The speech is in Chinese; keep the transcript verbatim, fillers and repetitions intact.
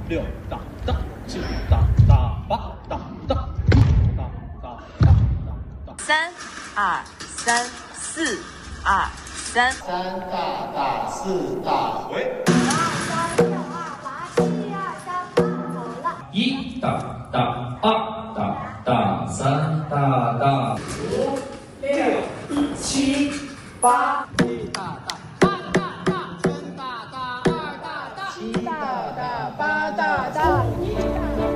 六大大，七大大，八大大，九大大大大大。 三二三四二三。 三大大四大回。 二三六二八七二三八走了。 一大大，二大大，三大大， 五六七八，一大大。